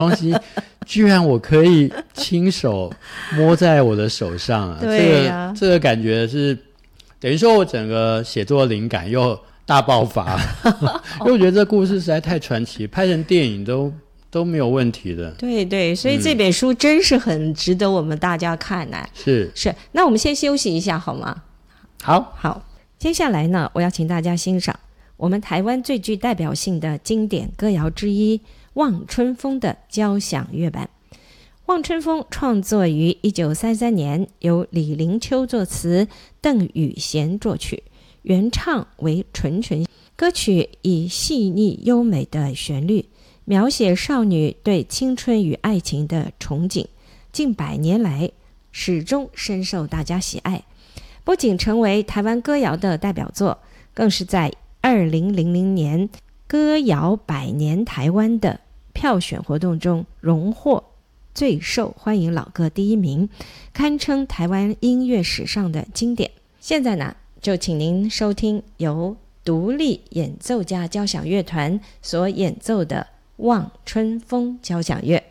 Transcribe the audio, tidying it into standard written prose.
东西居然我可以亲手摸在我的手上啊！ 对啊， 这个感觉是等于说我整个写作灵感又大爆发因为我觉得这故事实在太传奇，拍成电影都没有问题的。 对对，所以这本书真是很值得我们大家看啊。 是， 那我们先休息一下好吗？好，接下来呢，我要请大家欣赏我们台湾最具代表性的经典歌谣之一《望春风》的交响乐版。《望春风》创作于1933年，由李陵秋作词，邓雨贤作曲，原唱为纯纯。歌曲以细腻优美的旋律描写少女对青春与爱情的憧憬，近100年来始终深受大家喜爱，不仅成为台湾歌谣的代表作，更是在2000年歌谣100年台湾的票选活动中荣获最受欢迎老歌第1名，堪称台湾音乐史上的经典。现在呢，就请您收听由独立演奏家交响乐团所演奏的《望春风》交响乐。